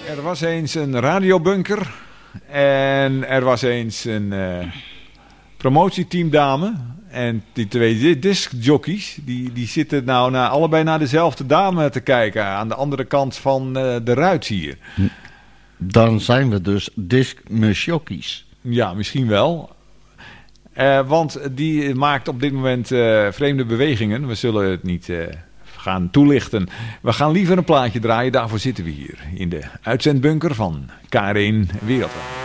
Er was eens een radiobunker en er was eens een promotieteamdame. En die twee discjockeys, die zitten nou allebei naar dezelfde dame te kijken aan de andere kant van de ruit hier. Dan zijn we dus discjockeys. Ja, misschien wel. Want die maakt op dit moment vreemde bewegingen. We zullen het niet gaan toelichten. We gaan liever een plaatje draaien. Daarvoor zitten we hier in de uitzendbunker van K1 Wereldwijd.